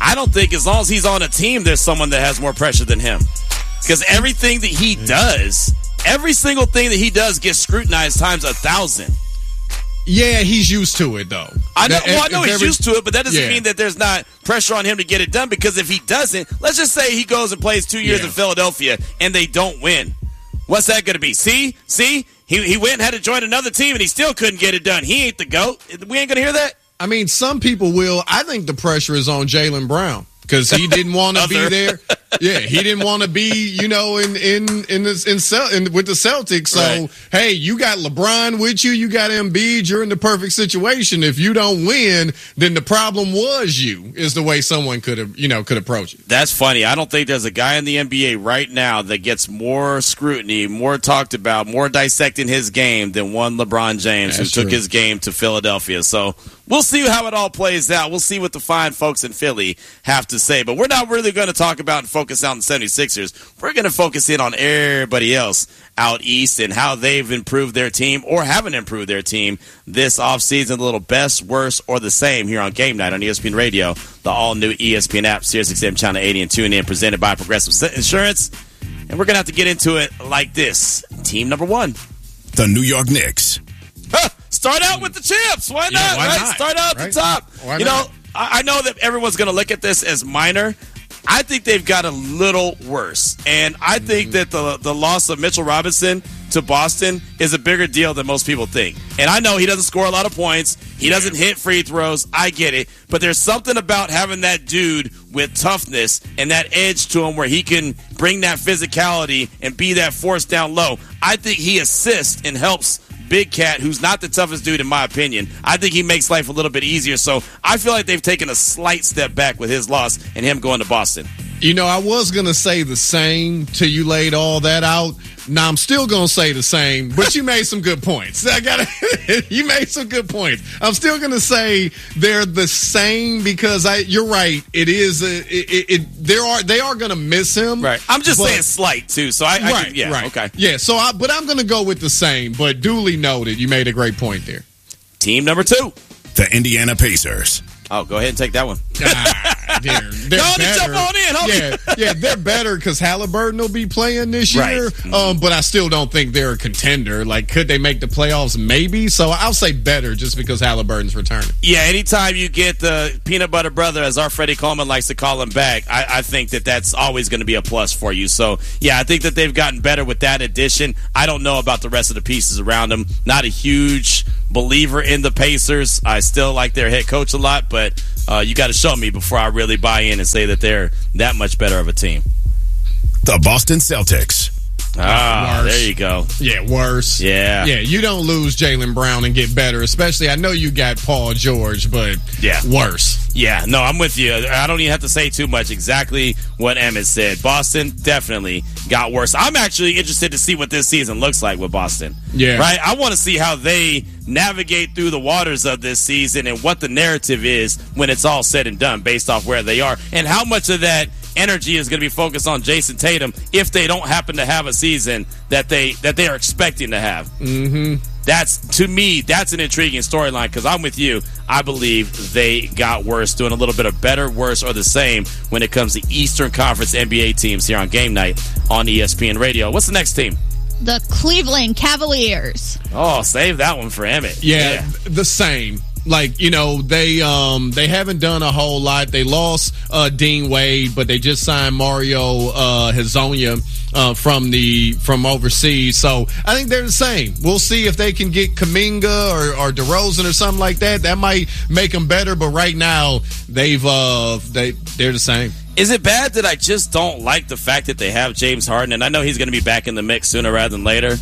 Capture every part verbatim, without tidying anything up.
I don't think as long as he's on a team, there's someone that has more pressure than him. Because everything that he does, every single thing that he does gets scrutinized times a thousand. Yeah, he's used to it, though. I know, That- well, I know if he's every- used to it, but that doesn't Yeah. mean that there's not pressure on him to get it done, because if he doesn't, let's just say he goes and plays two years Yeah. in Philadelphia and they don't win. What's that going to be? See? See? He, he went and had to join another team and he still couldn't get it done. He ain't the GOAT. We ain't going to hear that? I mean, some people will. I think the pressure is on Jaylen Brown because he didn't want to be Other. there. Yeah, he didn't want to be, you know, in in in, this, in, Cel- in with the Celtics. So, Right. hey, you got LeBron with you. You got Embiid. You're in the perfect situation. If you don't win, then the problem was you. Is the way someone could have, you know, could approach it. That's funny. I don't think there's a guy in the N B A right now that gets more scrutiny, more talked about, more dissecting his game than one LeBron James That's who took true. his game to Philadelphia. So we'll see how it all plays out. We'll see what the fine folks in Philly have to say. But we're not really going to talk about and focus out on the seventy-sixers. We're going to focus in on everybody else out east and how they've improved their team or haven't improved their team this offseason. A little best, worse, or the same here on Game Night on E S P N Radio, the all-new E S P N app, Sirius X M Channel eighty, and tune in, presented by Progressive Insurance. And we're going to have to get into it like this. Team number one. The New York Knicks. Huh, start out with the champs. Why not? Yeah, why right? not? Start out Right? at the top. Why you not? know, I, I know that everyone's going to look at this as minor. I think they've got a little worse. And I think that the the loss of Mitchell Robinson to Boston is a bigger deal than most people think. And I know he doesn't score a lot of points. He doesn't hit free throws. I get it. But there's something about having that dude with toughness and that edge to him where he can bring that physicality and be that force down low. I think he assists and helps Big Cat, who's not the toughest dude in my opinion. I think he makes life a little bit easier. So I feel like they've taken a slight step back with his loss and him going to Boston. You know, I was going to say the same till you laid all that out. Now, I'm still going to say the same, but you made some good points. I got You made some good points. I'm still going to say they're the same because I. You're right. It is. A, it, it, it. There are. They are going to miss him. Right. I'm just but- saying slight too. So I. I right. can, yeah. Right. Okay. Yeah. So, I, but I'm going to go with the same. But duly noted, you made a great point there. Team number two. The Indiana Pacers. Oh, go ahead and take that one. Ah, they're, they're Go on and better. jump on in, homie. Yeah, yeah, they're better because Halliburton will be playing this Right. year. Um, but I still don't think they're a contender. Like, could they make the playoffs? Maybe. So I'll say better just because Halliburton's returning. Yeah, anytime you get the peanut butter brother, as our Freddie Coleman likes to call him, back, I, I think that that's always going to be a plus for you. So, yeah, I think that they've gotten better with that addition. I don't know about the rest of the pieces around them. Not a huge believer in the Pacers. I still like their head coach a lot, but uh, you got to show me before I really buy in and say that they're that much better of a team. The Boston Celtics. Ah, Worse. there you go. Yeah, worse. Yeah. Yeah, you don't lose Jaylen Brown and get better, especially I know you got Paul George, but Yeah. worse. Yeah, no, I'm with you. I don't even have to say too much. Exactly what Emmett said. Boston definitely got worse. I'm actually interested to see what this season looks like with Boston. Yeah. Right? I want to see how they navigate through the waters of this season and what the narrative is when it's all said and done based off where they are and how much of that energy is going to be focused on Jason Tatum if they don't happen to have a season that they that they are expecting to have. Mm-hmm. That's, to me, that's an intriguing storyline because I'm with you. I believe they got worse, doing a little bit of better, worse, or the same when it comes to Eastern Conference N B A teams here on Game Night on E S P N Radio. What's the next team? The Cleveland Cavaliers. Oh, save that one for Emmett. Yeah, the same. Like, you know, they um they haven't done a whole lot. They lost uh, Dean Wade, but they just signed Mario uh, Hezonja uh, from the from overseas. So I think they're the same. We'll see if they can get Kuminga or, or DeRozan or something like that. That might make them better. But right now, they've uh they they're the same. Is it bad that I just don't like the fact that they have James Harden? And I know he's going to be back in the mix sooner rather than later.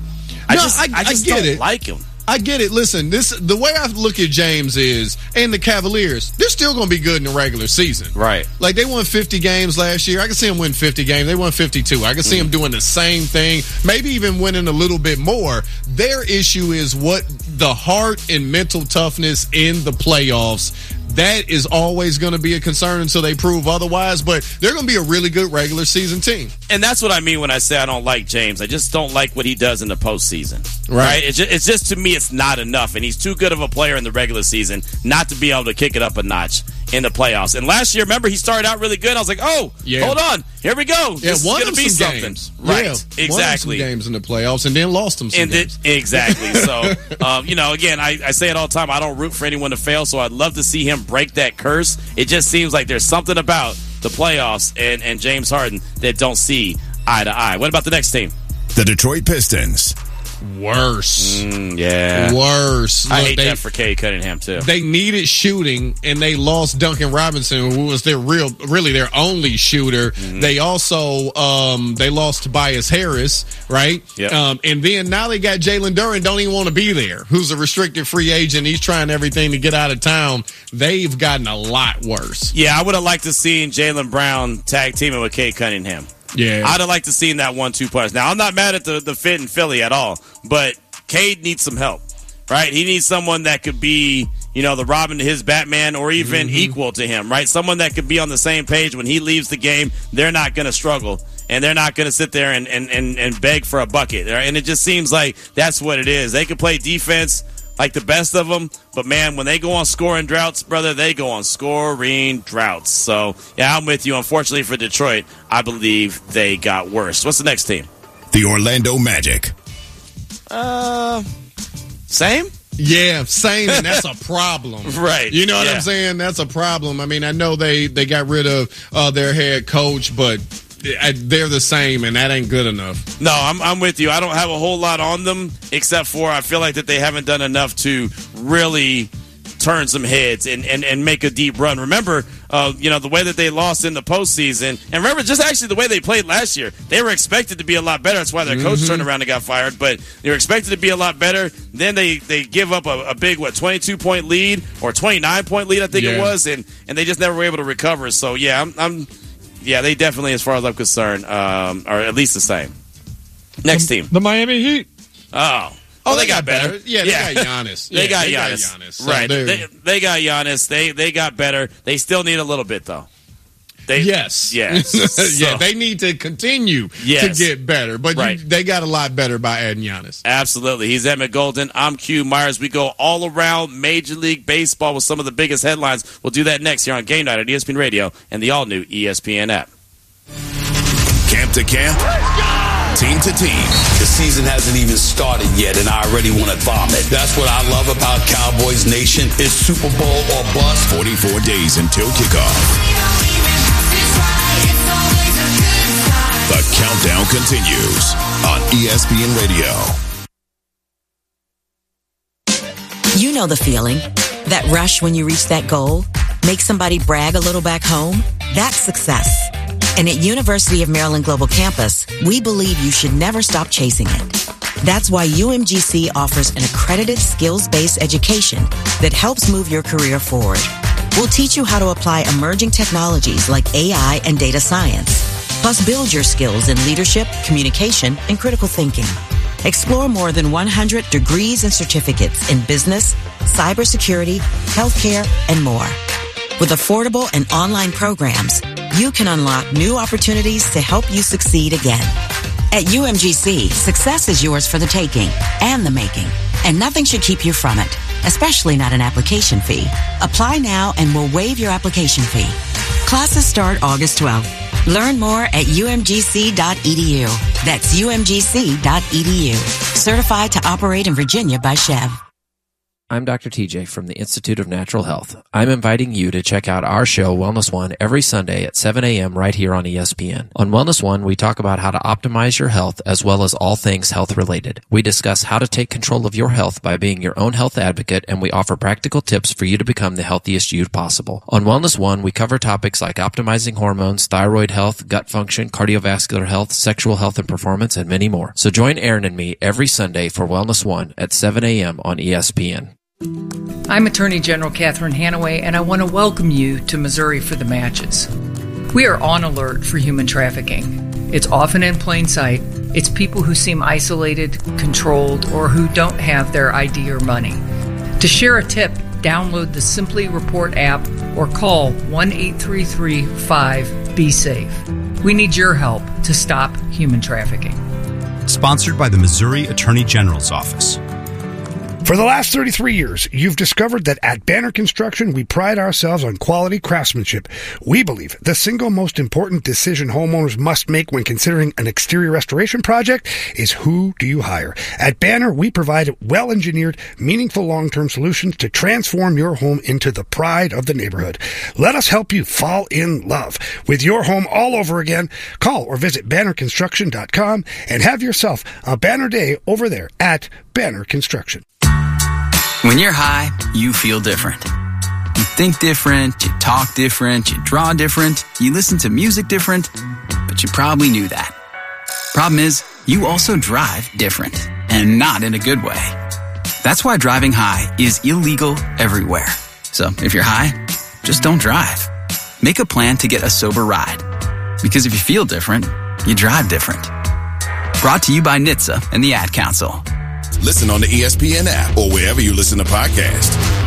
I No, just, I- I just I get don't it. like him. I get it. Listen, this the way I look at James is, and the Cavaliers, they're still going to be good in the regular season. Right. Like, they won fifty games last year. I can see them win fifty games. They won fifty-two. I can see them doing the same thing, maybe even winning a little bit more. Their issue is what the heart and mental toughness in the playoffs. That is always going to be a concern until they prove otherwise, but they're going to be a really good regular season team. And that's what I mean when I say I don't like James. I just don't like what he does in the postseason. Right. Right? It's just, it's just, to me, it's not enough. And he's too good of a player in the regular season not to be able to kick it up a notch in the playoffs. And last year, remember, he started out really good. I was like, oh, yeah. hold on. Here we go. Yeah, this won is going to be some something. Games. Right, yeah, exactly. Won some games in the playoffs and then lost them some and games. It, exactly. So, um, you know, again, I, I say it all the time. I don't root for anyone to fail, so I'd love to see him break that curse. It just seems like there's something about the playoffs and, and James Harden that don't see eye to eye. What about the next team? The Detroit Pistons. Worse. Mm, yeah. Worse. I Look, hate they, that for Cade Cunningham, too. They needed shooting, and they lost Duncan Robinson, who was their real, really their only shooter. Mm-hmm. They also um, they lost Tobias Harris, right? Yep. Um, and then now they got Jalen Duren, don't even want to be there, who's a restricted free agent. He's trying everything to get out of town. They've gotten a lot worse. Yeah, I would have liked to see Jaylen Brown tag teaming with Cade Cunningham. Yeah, I'd have liked to see that one two punch. Now, I'm not mad at the, the fit in Philly at all, but Cade needs some help, right? He needs someone that could be, you know, the Robin to his Batman or even mm-hmm. equal to him, right? Someone that could be on the same page when he leaves the game. They're not going to struggle, and they're not going to sit there and, and, and, and beg for a bucket. Right? And it just seems like that's what it is. They can play defense like the best of them, but, man, when they go on scoring droughts, brother, they go on scoring droughts. So, yeah, I'm with you. Unfortunately for Detroit, I believe they got worse. What's the next team? The Orlando Magic. Uh, same? Yeah, same, and that's a problem. Right. You know what yeah. I'm saying? That's a problem. I mean, I know they, they got rid of uh, their head coach, but they're the same, and that ain't good enough. No, I'm I'm with you. I don't have a whole lot on them, except for I feel like that they haven't done enough to really turn some heads and, and, and make a deep run. Remember, uh, you know, the way that they lost in the postseason, and remember just actually the way they played last year. They were expected to be a lot better. That's why their coach mm-hmm. turned around and got fired, but they were expected to be a lot better. Then they, they give up a, a big, what, twenty-two point lead or twenty-nine point lead, I think yeah. it was, and, and they just never were able to recover. So, yeah, I'm, I'm yeah, they definitely, as far as I'm concerned, um, are at least the same. Next the, team. The Miami Heat. Oh. Oh, Oh, they, they got, got better. better. Yeah, they yeah. got Giannis. they yeah, got they Giannis. Got Giannis. So right. They, they got Giannis. They they got better. They still need a little bit, though. They, yes. Yes. So, yeah, they need to continue yes. to get better. But right. you, they got a lot better by adding Giannis. Absolutely. He's Emmett Golden. I'm Q Myers. We go all around Major League Baseball with some of the biggest headlines. We'll do that next here on Game Night on E S P N Radio and the all-new E S P N app. Camp to camp. Team to team. The season hasn't even started yet, and I already want to vomit. That's what I love about Cowboys Nation. It's Super Bowl or bust. forty-four days until kickoff. The countdown continues on E S P N Radio. You know the feeling. That rush when you reach that goal. Make somebody brag a little back home. That's success. And at University of Maryland Global Campus, we believe you should never stop chasing it. That's why U M G C offers an accredited skills-based education that helps move your career forward. We'll teach you how to apply emerging technologies like A I and data science, plus build your skills in leadership, communication, and critical thinking. Explore more than one hundred degrees and certificates in business, cybersecurity, healthcare, and more. With affordable and online programs, you can unlock new opportunities to help you succeed again. At U M G C, success is yours for the taking and the making, and nothing should keep you from it, especially not an application fee. Apply now and we'll waive your application fee. Classes start August twelfth. Learn more at U M G C dot E D U. That's U M G C dot E D U. Certified to operate in Virginia by Chev. I'm Doctor T J from the Institute of Natural Health. I'm inviting you to check out our show, Wellness One, every Sunday at seven a.m. right here on E S P N. On Wellness One, we talk about how to optimize your health as well as all things health-related. We discuss how to take control of your health by being your own health advocate, and we offer practical tips for you to become the healthiest you possible. On Wellness One, we cover topics like optimizing hormones, thyroid health, gut function, cardiovascular health, sexual health and performance, and many more. So join Aaron and me every Sunday for Wellness One at seven a.m. on E S P N. I'm Attorney General Catherine Hanaway, and I want to welcome you to Missouri for the Matches. We are on alert for human trafficking. It's often in plain sight. It's people who seem isolated, controlled, or who don't have their I D or money. To share a tip, download the Simply Report app or call one eight three three five B safe. We need your help to stop human trafficking. Sponsored by the Missouri Attorney General's Office. For the last thirty-three years, you've discovered that at Banner Construction, we pride ourselves on quality craftsmanship. We believe the single most important decision homeowners must make when considering an exterior restoration project is who do you hire. At Banner, we provide well-engineered, meaningful long-term solutions to transform your home into the pride of the neighborhood. Let us help you fall in love with your home all over again. Call or visit banner construction dot com and have yourself a banner day over there at Banner Construction. When you're high, you feel different. You think different, you talk different, you draw different, you listen to music different, but you probably knew that. Problem is, you also drive different, and not in a good way. That's why driving high is illegal everywhere. So if you're high, just don't drive. Make a plan to get a sober ride. Because if you feel different, you drive different. Brought to you by N H T S A and the Ad Council. Listen on the E S P N app or wherever you listen to podcasts.